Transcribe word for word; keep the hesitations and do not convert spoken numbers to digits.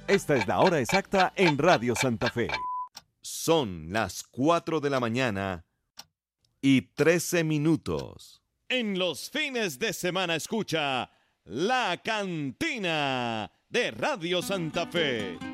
Esta es la hora exacta en Radio Santa Fe. Son las cuatro de la mañana y trece minutos. En los fines de semana escucha La Cantina de Radio Santa Fe.